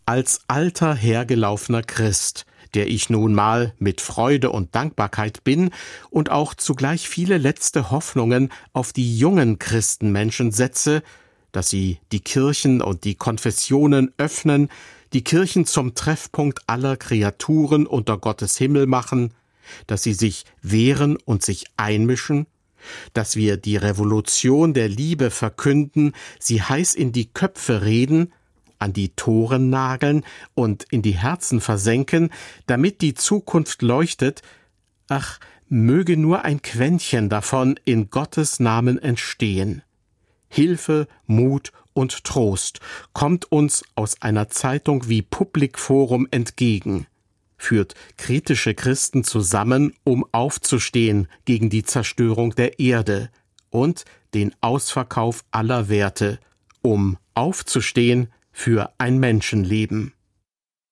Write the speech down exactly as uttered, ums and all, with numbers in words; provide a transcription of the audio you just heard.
Als alter, hergelaufener Christ, der ich nun mal mit Freude und Dankbarkeit bin und auch zugleich viele letzte Hoffnungen auf die jungen Christenmenschen setze, dass sie die Kirchen und die Konfessionen öffnen, die Kirchen zum Treffpunkt aller Kreaturen unter Gottes Himmel machen, dass sie sich wehren und sich einmischen, dass wir die Revolution der Liebe verkünden, sie heiß in die Köpfe reden, an die Toren nageln und in die Herzen versenken, damit die Zukunft leuchtet. Ach, möge nur ein Quäntchen davon in Gottes Namen entstehen. Hilfe, Mut und Trost kommt uns aus einer Zeitung wie Public Forum entgegen, führt kritische Christen zusammen, um aufzustehen gegen die Zerstörung der Erde und den Ausverkauf aller Werte, um aufzustehen für ein Menschenleben.